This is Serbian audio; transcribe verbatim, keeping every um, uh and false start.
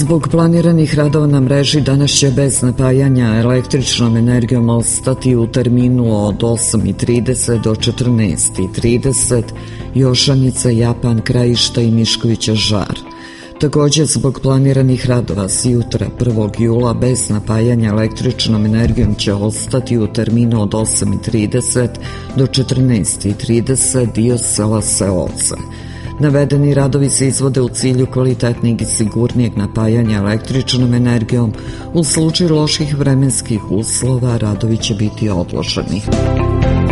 Zbog planiranih radova na mreži danas će bez napajanja električnom energijom ostati u terminu od osam i trideset do četrnaest i trideset Jošanica, Japan, Krajišta i Miškovića Žar. Također, zbog planiranih radova s jutra prvog jula bez napajanja električnom energijom će ostati u terminu od osam i trideset do četrnaest i trideset dio sela Seoce. Navedeni radovi se izvode u cilju kvalitetnijeg i sigurnijeg napajanja električnom energijom. U slučaju loših vremenskih uslova radovi će biti odloženi.